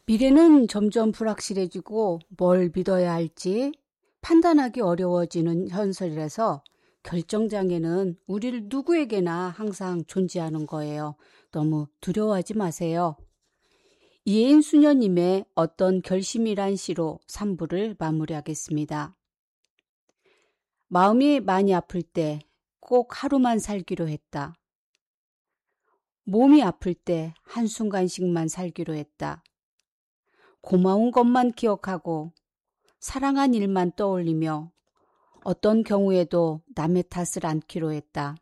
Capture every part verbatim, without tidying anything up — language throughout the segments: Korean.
미래는 점점 불확실해지고 뭘 믿어야 할지 판단하기 어려워지는 현실에서 결정장애는 우리를 누구에게나 항상 존재하는 거예요. 너무 두려워하지 마세요. 이혜인 수녀님의 어떤 결심이란 시로 삼 부를 마무리하겠습니다. 마음이 많이 아플 때 꼭 하루만 살기로 했다. 몸이 아플 때 한순간씩만 살기로 했다. 고마운 것만 기억하고 사랑한 일만 떠올리며 어떤 경우에도 남의 탓을 않기로 했다.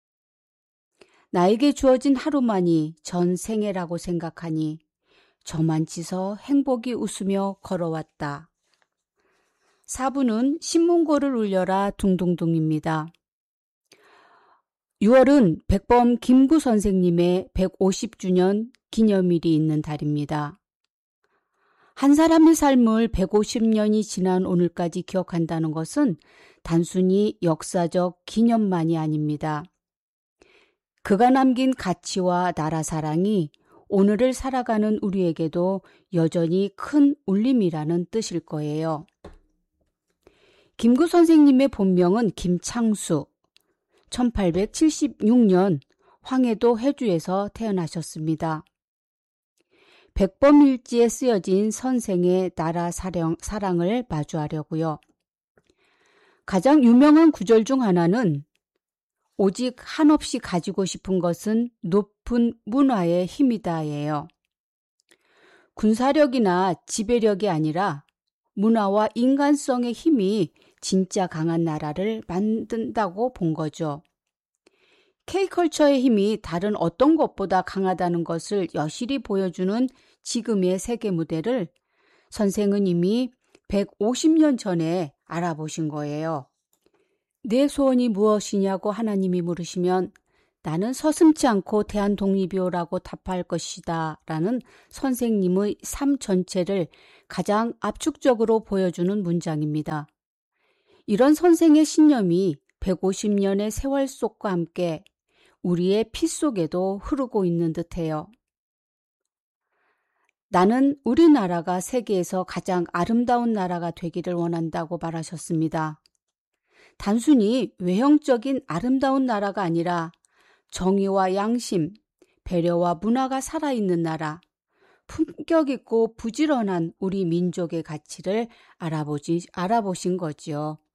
나에게 주어진 하루만이 전 생애라고 생각하니 저만 치서 행복이 웃으며 걸어왔다. 사 부는 신문고를 울려라 둥둥둥입니다. 유월은 백범 김구 선생님의 백오십 주년 기념일이 있는 달입니다. 한 사람의 삶을 백오십 년이 지난 오늘까지 기억한다는 것은 단순히 역사적 기념만이 아닙니다. 그가 남긴 가치와 나라 사랑이 오늘을 살아가는 우리에게도 여전히 큰 울림이라는 뜻일 거예요. 김구 선생님의 본명은 김창수, 천팔백칠십육 년 황해도 해주에서 태어나셨습니다. 백범일지에 쓰여진 선생의 나라 사랑, 사랑을 마주하려고요. 가장 유명한 구절 중 하나는 오직 한없이 가지고 싶은 것은 높은 문화의 힘이다예요. 군사력이나 지배력이 아니라 문화와 인간성의 힘이 진짜 강한 나라를 만든다고 본 거죠. K컬처의 힘이 다른 어떤 것보다 강하다는 것을 여실히 보여주는 지금의 세계 무대를 선생은 이미 백오십 년 전에 알아보신 거예요. 내 소원이 무엇이냐고 하나님이 물으시면 나는 서슴지 않고 대한독립이오라고 답할 것이다 라는 선생님의 삶 전체를 가장 압축적으로 보여주는 문장입니다. 이런 선생의 신념이 백오십 년의 세월 속과 함께 우리의 피 속에도 흐르고 있는 듯해요. 나는 우리나라가 세계에서 가장 아름다운 나라가 되기를 원한다고 말하셨습니다. 단순히 외형적인 아름다운 나라가 아니라 정의와 양심, 배려와 문화가 살아있는 나라, 품격 있고 부지런한 우리 민족의 가치를 알아보지, 알아보신 거지요.